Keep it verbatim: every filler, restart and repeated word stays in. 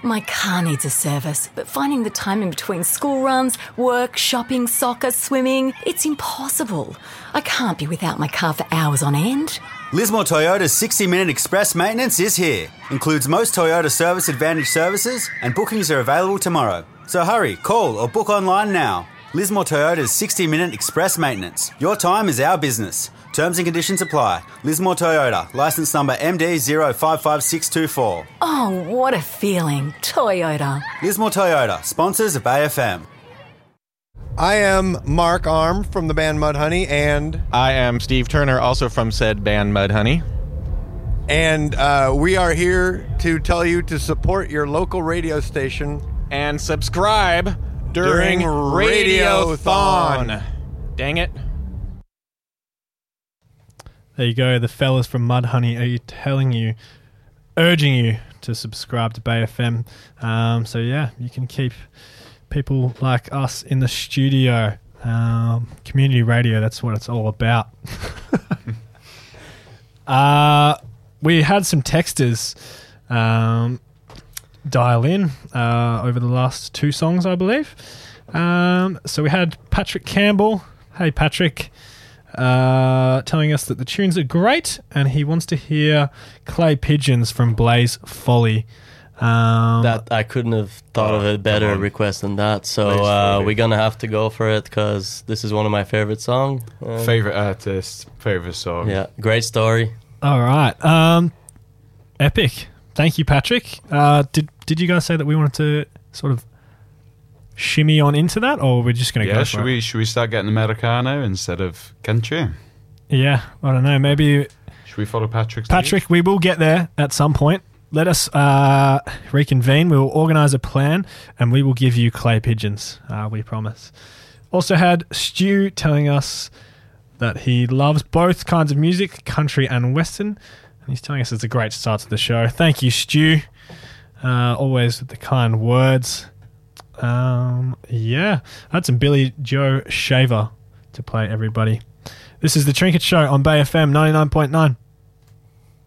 My car needs a service, but finding the time in between school runs, work, shopping, soccer, swimming, it's impossible. I can't be without my car for hours on end. Lismore Toyota's sixty minute express maintenance is here. Includes most Toyota Service Advantage services, and bookings are available tomorrow. So hurry, call or book online now. Lismore Toyota's sixty minute express maintenance. Your time is our business. Terms and conditions apply. Lismore Toyota, licence number M D zero five five six two four. Oh, what a feeling. Toyota. Lismore Toyota, sponsors of A F M. I am Mark Arm from the band Mudhoney, and... I am Steve Turner, also from said band Mudhoney. And uh, we are here to tell you to support your local radio station. And subscribe during, during Radiothon. Radiothon. Dang it. There you go, the fellas from Mudhoney are telling you, urging you to subscribe to Bay F M. Um, so yeah, you can keep people like us in the studio. Um, community radio, that's what it's all about. uh, we had some texters um, dial in uh, over the last two songs, I believe. Um, so we had Patrick Campbell. Hey, Patrick. Uh, telling us that the tunes are great and he wants to hear Clay Pigeons from Blaze Folly. Um, that I couldn't have thought oh, of a better request than that, so uh, we're gonna have to go for it because this is one of my favorite songs. Uh, favorite artist, favorite song. Yeah, great story. All right, um, epic. Thank you, Patrick. Uh, did did you guys say that we wanted to sort of shimmy on into that, or we're just going to yeah, go should for we, it? Should we start getting Americano instead of country? Yeah, I don't know. Maybe... Should we follow Patrick's Patrick, lead? We will get there at some point. Let us uh, reconvene. We will organise a plan, and we will give you Clay Pigeons, uh, we promise. Also had Stu telling us that he loves both kinds of music, country and western, and he's telling us it's a great start to the show. Thank you, Stu. Uh, always with the kind words. Um, yeah, I had some Billy Joe Shaver to play, everybody. This is the Trinket Show on Bay F M ninety-nine point nine.